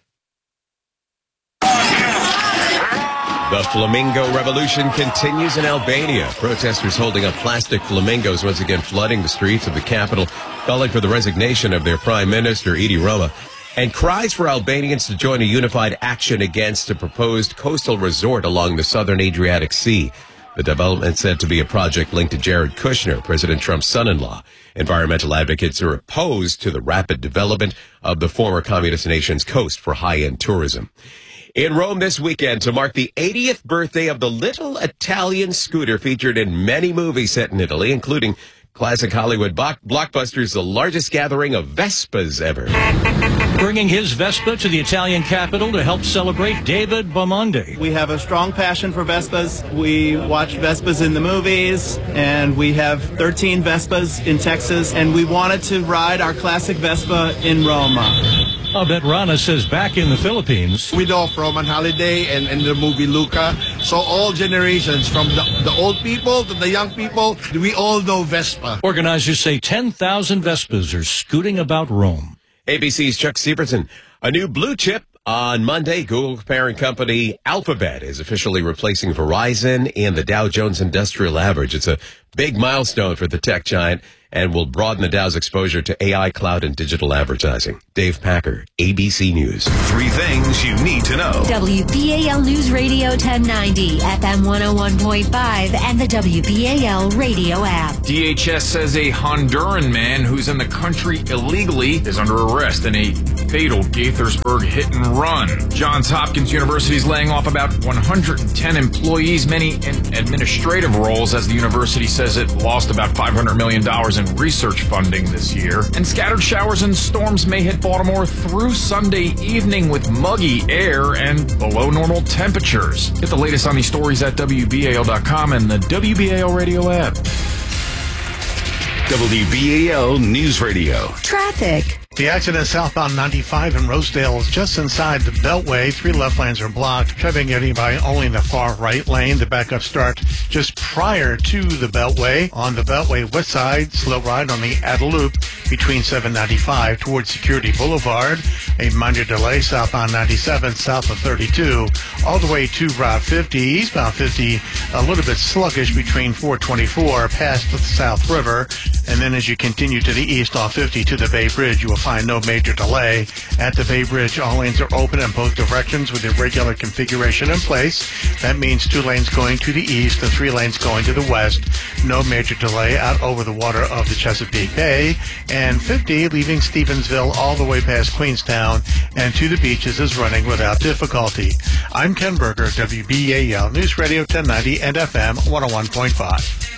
Speaker 18: The Flamingo Revolution continues in Albania. Protesters holding up plastic flamingos once again flooding the streets of the capital, calling for the resignation of their Prime Minister, Edi Rama, and cries for Albanians to join a unified action against a proposed coastal resort along the southern Adriatic Sea. The development said to be a project linked to Jared Kushner, President Trump's son-in-law. Environmental advocates are opposed to the rapid development of the former communist nation's coast for high-end tourism. In Rome this weekend, to mark the eightieth birthday of the little Italian scooter featured in many movies set in Italy, including classic Hollywood blockbusters, the largest gathering of Vespas ever.
Speaker 22: Bringing his Vespa to the Italian capital to help celebrate David Bamonde.
Speaker 23: We have a strong passion for Vespas. We watch Vespas in the movies, and we have thirteen Vespas in Texas, and we wanted to ride our classic Vespa in Roma.
Speaker 22: Abet Rana says back in the Philippines,
Speaker 24: we know from an holiday and in the movie Luca, so all generations, from the, the old people to the young people, we all know Vespa.
Speaker 22: Organizers say ten thousand Vespas are scooting about Rome.
Speaker 18: A B C's Chuck Severson. A new blue chip on Monday. Google parent company Alphabet is officially replacing Verizon in the Dow Jones Industrial Average. It's a big milestone for the tech giant, and will broaden the Dow's exposure to A I, cloud, and digital advertising. Dave Packer, A B C News.
Speaker 5: Three things you need to know.
Speaker 9: W B A L News Radio ten ninety, F M one oh one point five, and the W B A L radio app.
Speaker 2: D H S says a Honduran man who's in the country illegally is under arrest in a fatal Gaithersburg hit and run. Johns Hopkins University is laying off about one hundred ten employees, many in administrative roles, as the university says it lost about five hundred million dollars in research funding this year. And scattered showers and storms may hit Baltimore through Sunday evening with muggy air and below normal temperatures. Get the latest on these stories at W B A L dot com and the W B A L radio app.
Speaker 5: W B A L News Radio.
Speaker 9: Traffic.
Speaker 3: The accident southbound ninety-five in Rosedale is just inside the Beltway. Three left lanes are blocked. Traffic getting by only in the far right lane. The backup start just prior to the Beltway. On the Beltway west side, slow ride on the Adda Loop between seven ninety-five towards Security Boulevard. A minor delay southbound ninety-seven south of thirty-two. All the way to Route fifty. Eastbound fifty, a little bit sluggish between four twenty-four past the South River. And then as you continue to the east off fifty to the Bay Bridge, you will find no major delay. At the Bay Bridge, all lanes are open in both directions with a regular configuration in place. That means two lanes going to the east and three lanes going to the west. No major delay out over the water of the Chesapeake Bay. And fifty, leaving Stevensville all the way past Queenstown and to the beaches, is running without difficulty. I'm Ken Berger, W B A L News Radio ten ninety and F M one oh one point five.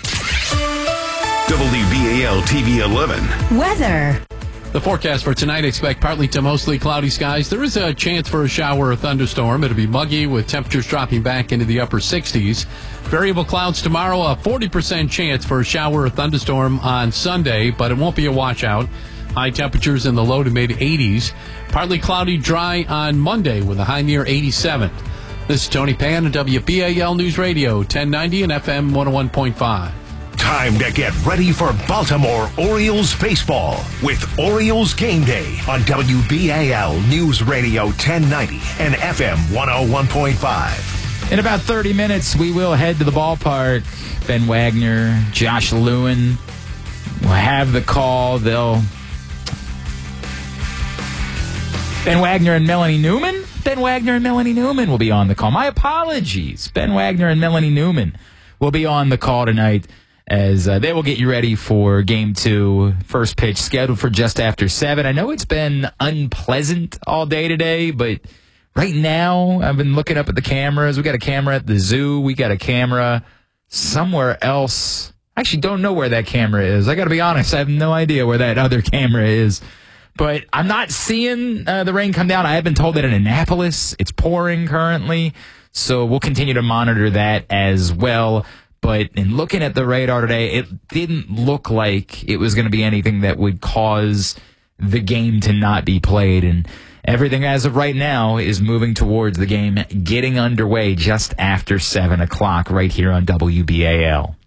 Speaker 5: W B A L T V eleven.
Speaker 9: Weather.
Speaker 6: The forecast for tonight, expect partly to mostly cloudy skies. There is a chance for a shower or thunderstorm. It'll be muggy with temperatures dropping back into the upper sixties. Variable clouds tomorrow, a forty percent chance for a shower or thunderstorm on Sunday, but it won't be a washout. High temperatures in the low to mid eighties. Partly cloudy, dry on Monday with a high near eighty-seven. This is Tony Pan at W B A L News Radio, ten ninety and F M one oh one point five.
Speaker 5: Time to get ready for Baltimore Orioles baseball with Orioles Game Day on W B A L News Radio ten ninety and F M one oh one point five.
Speaker 2: In about thirty minutes, we will head to the ballpark. Ben Wagner, Josh Lewin will have the call. They'll... Ben Wagner and Melanie Newman? Ben Wagner and Melanie Newman will be on the call. My apologies. Ben Wagner and Melanie Newman will be on the call tonight, as uh, they will get you ready for game two. First pitch scheduled for just after seven. I know it's been unpleasant all day today, but right now I've been looking up at the cameras. We got a camera at the zoo. We got a camera somewhere else. I actually don't know where that camera is. I got to be honest. I have no idea where that other camera is. But I'm not seeing uh, the rain come down. I have been told that in Annapolis it's pouring currently. So we'll continue to monitor that as well. But in looking at the radar today, it didn't look like it was going to be anything that would cause the game to not be played. And everything as of right now is moving towards the game getting underway just after seven o'clock right here on W B A L.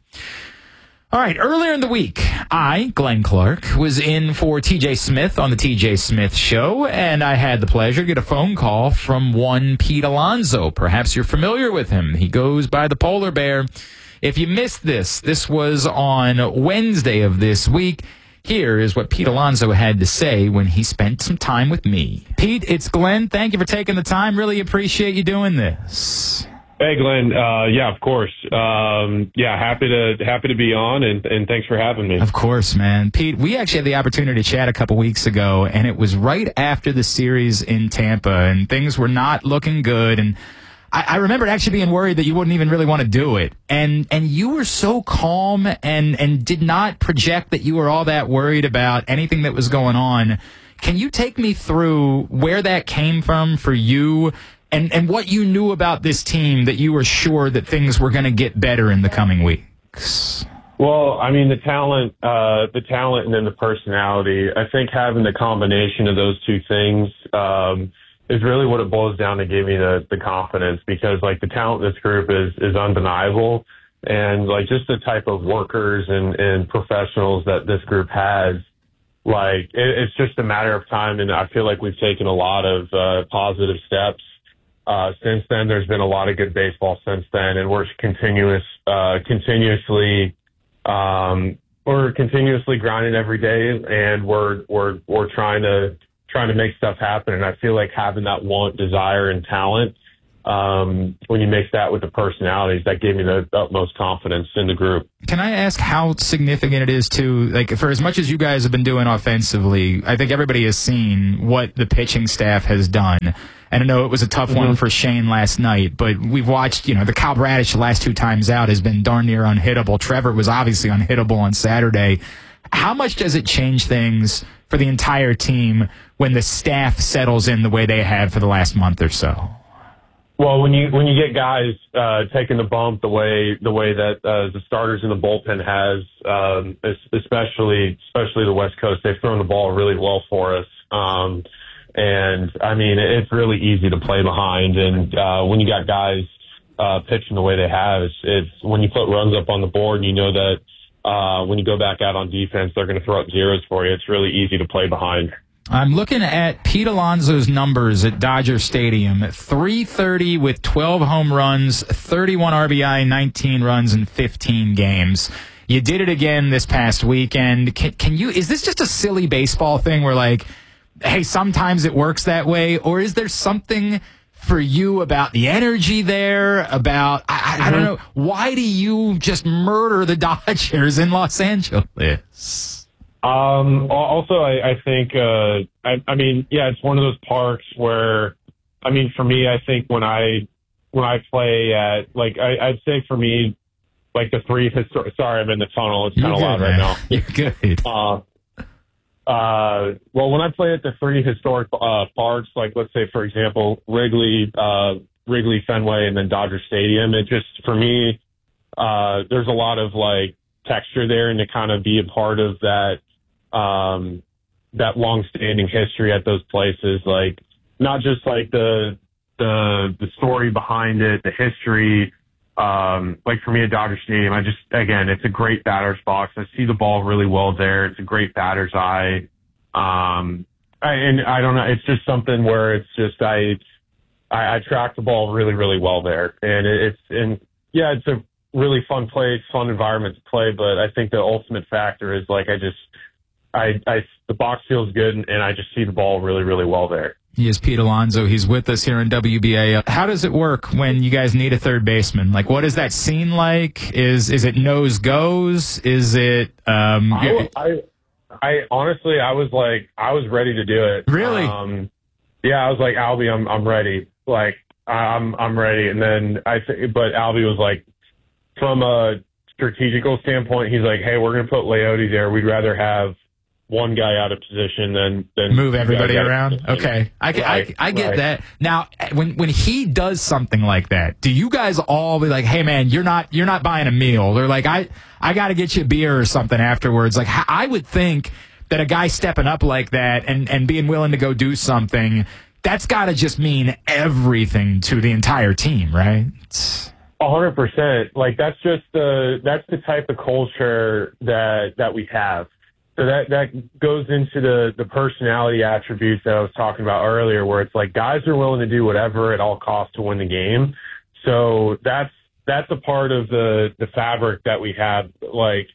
Speaker 2: All right, earlier in the week, I, Glenn Clark, was in for T J Smith on the T J Smith Show, and I had the pleasure to get a phone call from one Pete Alonso. Perhaps you're familiar with him. He goes by the Polar Bear. If you missed this, this was on Wednesday of this week. Here is what Pete Alonso had to say when he spent some time with me. Pete, it's Glenn. Thank you for taking the time. Really appreciate you doing this.
Speaker 10: Hey, Glenn. Uh, yeah, of course. Um, yeah, happy to happy to be on, and, and thanks for having me.
Speaker 2: Of course, man. Pete, we actually had the opportunity to chat a couple weeks ago, and it was right after the series in Tampa, and things were not looking good. And I, I remember actually being worried that you wouldn't even really want to do it. And and you were so calm and, and did not project that you were all that worried about anything that was going on. Can you take me through where that came from for you? And and what you knew about this team that you were sure that things were going to get better in the coming weeks?
Speaker 10: Well, I mean, the talent, uh, the talent and then the personality, I think having the combination of those two things um, is really what it boils down to give me the, the confidence, because, like, the talent in this group is, is undeniable. And, like, just the type of workers and, and professionals that this group has, like, it, it's just a matter of time. And I feel like we've taken a lot of uh, positive steps. Uh, since then, there's been a lot of good baseball since then, and we're continuous, uh, continuously, um, we're continuously grinding every day, and we're we're we're trying to trying to make stuff happen. And I feel like having that want, desire, and talent, um, when you mix that with the personalities, that gave me the utmost confidence in the group.
Speaker 2: Can I ask how significant it is to, like, for as much as you guys have been doing offensively, I think everybody has seen what the pitching staff has done. And I know it was a tough mm-hmm. one for Shane last night, but we've watched, you know, the Kyle Bradish the last two times out has been darn near unhittable. Trevor was obviously unhittable on Saturday. How much does it change things for the entire team when the staff settles in the way they have for the last month or so?
Speaker 10: Well, when you when you get guys uh, taking the bump the way the way that uh, the starters in the bullpen has, um, especially especially the West Coast, they've thrown the ball really well for us. Um, And, I mean, it's really easy to play behind. And uh, when you got guys uh, pitching the way they have, it's, it's when you put runs up on the board and you know that uh, when you go back out on defense, they're going to throw up zeros for you. It's really easy to play behind.
Speaker 2: I'm looking at Pete Alonso's numbers at Dodger Stadium. three thirty with twelve home runs, thirty-one R B I, nineteen runs in fifteen games. You did it again this past weekend. Can, can you? Is this just a silly baseball thing where, like, hey, sometimes it works that way, or is there something for you about the energy there, about, I, mm-hmm. I don't know, why do you just murder the Dodgers in Los Angeles?
Speaker 10: Um, also, I, I think, uh, I, I mean, yeah, it's one of those parks where, I mean, for me, I think when I, when I play at, like, I, I'd say for me, like the three, histor- sorry, I'm in the tunnel, it's kind of loud
Speaker 2: man.
Speaker 10: right now.
Speaker 2: You're good.
Speaker 10: Uh, Uh, well, when I play at the three historic uh, parks, like let's say, for example, Wrigley, uh, Wrigley, Fenway, and then Dodger Stadium, it just, for me, uh, there's a lot of like texture there, and to kind of be a part of that, um, that long-standing history at those places, like not just like the the the story behind it, the history. Um, like for me at Dodger Stadium, I just, again, it's a great batter's box. I see the ball really well there. It's a great batter's eye. Um, I, and I don't know, it's just something where it's just, I, I, I track the ball really, really well there. And it, it's, and yeah, it's a really fun place, fun environment to play. But I think the ultimate factor is like, I just, I, I, the box feels good, and, and I just see the ball really, really well there.
Speaker 2: He is Pete Alonso. He's with us here on W B A L. How does it work when you guys need a third baseman? Like, what is that scene like? Is is it nose goes? Is it? Um,
Speaker 10: I, I, I honestly, I was like, I was ready to do it.
Speaker 2: Really?
Speaker 10: Um, yeah, I was like, Albie, I'm I'm ready. Like, I'm I'm ready. And then I, th- but Albie was like, from a strategical standpoint, he's like, hey, we're gonna put Leote there. We'd rather have one guy out of position than, than
Speaker 2: move everybody around. Okay. I,
Speaker 10: right,
Speaker 2: I, I get
Speaker 10: right.
Speaker 2: that. Now, when, when he does something like that, do you guys all be like, hey man, you're not, you're not buying a meal, or like, I, I got to get you a beer or something afterwards? Like, I would think that a guy stepping up like that and, and being willing to go do something, that's got to just mean everything to the entire team, right?
Speaker 10: A hundred percent. Like, that's just the, that's the type of culture that, that we have. So that, that goes into the, the personality attributes that I was talking about earlier, where it's like guys are willing to do whatever at all costs to win the game. So that's, that's a part of the, the fabric that we have, like,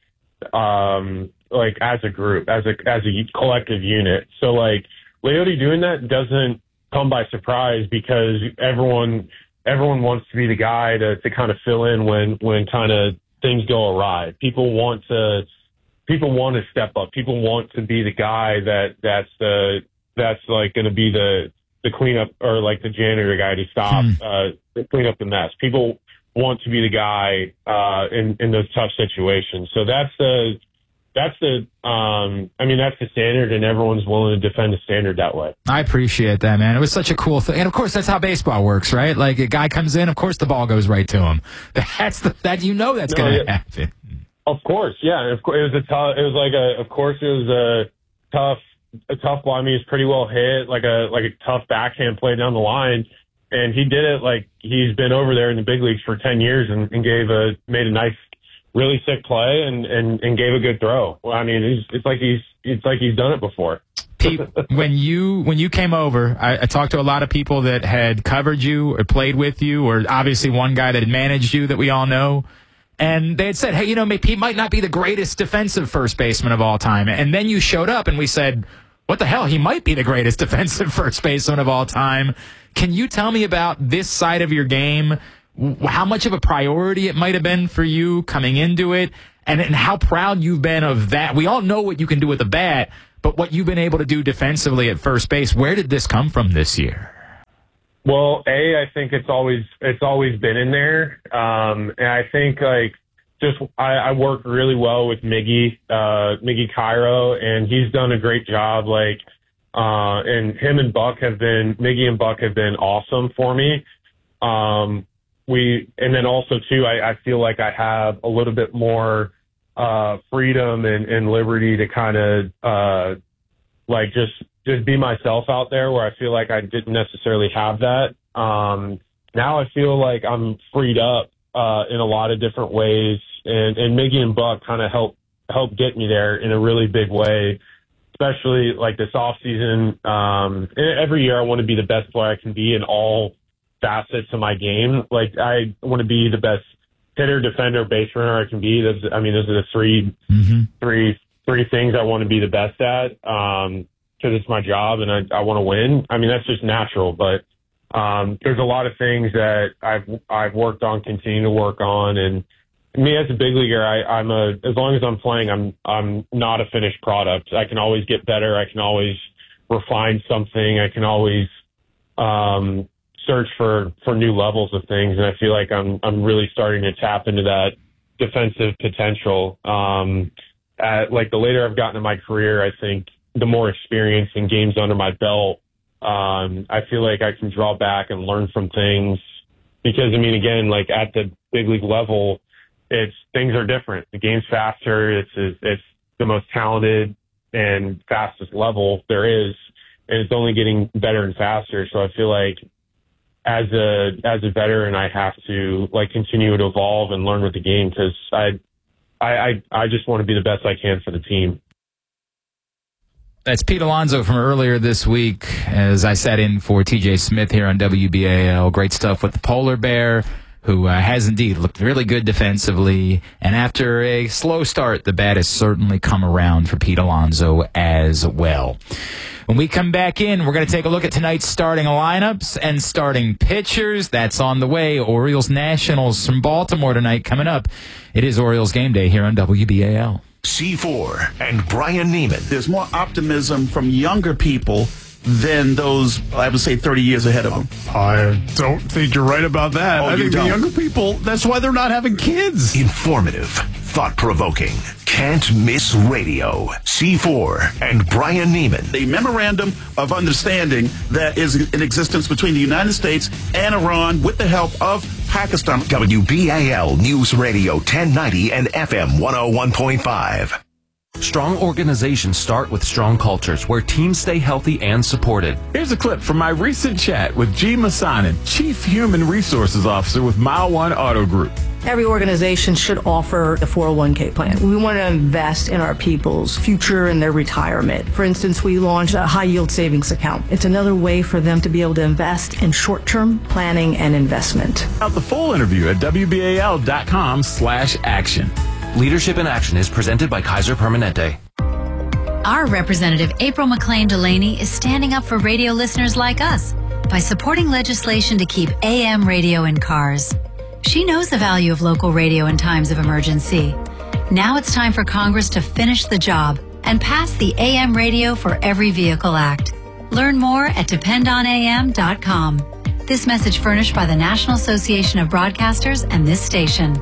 Speaker 10: um, like as a group, as a, as a collective unit. So like Leote doing that doesn't come by surprise, because everyone, everyone wants to be the guy to, to kind of fill in when, when kind of things go awry. People want to, People want to step up. People want to be the guy that that's the that's like going to be the the cleanup, or like the janitor guy to stop hmm. uh, to clean up the mess. People want to be the guy uh, in in those tough situations. So that's the that's the um, I mean that's the standard, and everyone's willing to defend the standard that way.
Speaker 2: I appreciate that, man. It was such a cool thing, and of course that's how baseball works, right? Like a guy comes in, of course the ball goes right to him. That's the that you know that's no, going to yeah. happen.
Speaker 10: Of course, yeah. Of course, it was a tough. It was like a. Of course, it was a tough, a tough ball. I mean, it's pretty well hit, like a like a tough backhand play down the line, and he did it like he's been over there in the big leagues for ten years, and, and gave a made a nice, really sick play, and, and, and gave a good throw. Well, I mean, it's, it's like he's it's like he's done it before.
Speaker 2: Pete, when you when you came over, I, I talked to a lot of people that had covered you or played with you, or obviously one guy that had managed you that we all know. And they had said, hey, you know, maybe he might not be the greatest defensive first baseman of all time. And then you showed up and we said, what the hell? He might be the greatest defensive first baseman of all time. Can you tell me about this side of your game? How much of a priority it might have been for you coming into it, and, and how proud you've been of that? We all know what you can do with the bat, but what you've been able to do defensively at first base, where did this come from this year?
Speaker 10: Well, A, I think it's always it's always been in there, um, and I think like just I, I work really well with Miggy, uh, Miggy Cairo, and he's done a great job. Like, uh, and him and Buck have been Miggy and Buck have been awesome for me. Um, we and then also too, I, I feel like I have a little bit more uh, freedom and, and liberty to kind of uh, like just. just be myself out there, where I feel like I didn't necessarily have that. Um, now I feel like I'm freed up uh, in a lot of different ways, and, and Miggy and Buck kind of help help get me there in a really big way, especially like this off season. Um, every year I want to be the best player I can be in all facets of my game. Like I want to be the best hitter, defender, base runner I can be. Those, I mean, those are the three, mm-hmm. three, three things I want to be the best at. Um, because it's my job and I, I want to win. I mean, that's just natural, but um, there's a lot of things that I've I've worked on, continue to work on, and me as a big leaguer, I, I'm a as long as I'm playing, I'm I'm not a finished product. I can always get better. I can always refine something. I can always um, search for, for new levels of things, and I feel like I'm I'm really starting to tap into that defensive potential. Um, at, like the later I've gotten in my career, I think the more experience and games under my belt, um, I feel like I can draw back and learn from things because, I mean, again, like at the big league level, it's things are different. The game's faster. It's, it's the most talented and fastest level there is, and it's only getting better and faster. So I feel like as a, as a veteran, I have to like continue to evolve and learn with the game because I, I, I, I just want to be the best I can for the team.
Speaker 2: That's Pete Alonso from earlier this week, as I sat in for T J Smith here on W B A L. Great stuff with the Polar Bear, who uh, has indeed looked really good defensively. And after a slow start, the bat has certainly come around for Pete Alonso as well. When we come back in, we're going to take a look at tonight's starting lineups and starting pitchers. That's on the way. Orioles Nationals from Baltimore tonight coming up. It is Orioles Game Day here on W B A L.
Speaker 5: C four and Brian Neiman.
Speaker 11: There's more optimism from younger people than those, I would say, thirty years ahead of them.
Speaker 12: I don't think you're right about that.
Speaker 11: Oh,
Speaker 12: I think
Speaker 11: don't.
Speaker 12: the younger people, that's why they're not having kids.
Speaker 5: Informative, thought-provoking, can't miss radio. C four and Brian Neiman.
Speaker 11: The memorandum of understanding that is in existence between the United States and Iran with the help of Pakistan.
Speaker 5: W B A L News Radio ten ninety and F M one oh one point five.
Speaker 13: Strong organizations start with strong cultures where teams stay healthy and supported.
Speaker 12: Here's a clip from my recent chat with G. Masanin, Chief Human Resources Officer with Mile One Auto Group.
Speaker 15: Every organization should offer a four oh one k plan. We want to invest in our people's future and their retirement. For instance, we launched a high-yield savings account. It's another way for them to be able to invest in short-term planning and investment.
Speaker 12: Out the full interview at W B A L dot com slash action.
Speaker 13: Leadership in Action is presented by Kaiser Permanente.
Speaker 25: Our representative, April McLean Delaney, is standing up for radio listeners like us by supporting legislation to keep A M radio in cars. She knows the value of local radio in times of emergency. Now it's time for Congress to finish the job and pass the A M Radio for Every Vehicle Act. Learn more at depend on A M dot com. This message furnished by the National Association of Broadcasters and this station.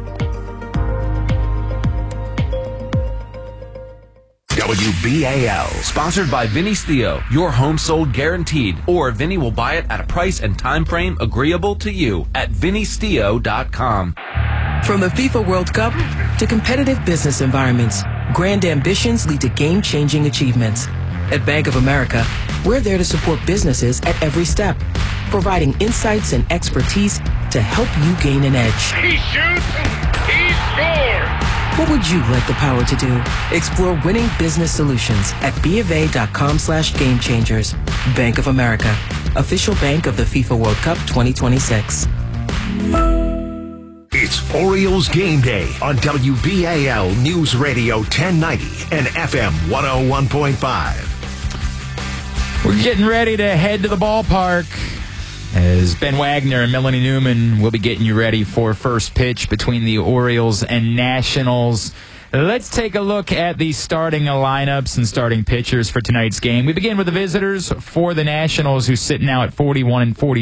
Speaker 5: W B A L.
Speaker 13: Sponsored by Vinny's Theo. Your home sold guaranteed, or Vinny will buy it at a price and time frame agreeable to you at vinny's theo dot com.
Speaker 17: From the FIFA World Cup to competitive business environments, grand ambitions lead to game-changing achievements. At Bank of America, we're there to support businesses at every step, providing insights and expertise to help you gain an edge.
Speaker 14: He shoots, he scores!
Speaker 17: What would you like the power to do? Explore winning business solutions at B of A dot com slash game changers. Bank of America, official bank of the FIFA World Cup twenty twenty-six.
Speaker 5: It's Orioles Game Day on W B A L News Radio ten ninety and F M one oh one point five.
Speaker 2: We're getting ready to head to the ballpark as Ben Wagner and Melanie Newman will be getting you ready for first pitch between the Orioles and Nationals. Let's take a look at the starting lineups and starting pitchers for tonight's game. We begin with the visitors for the Nationals, who's sitting now at forty-one and forty.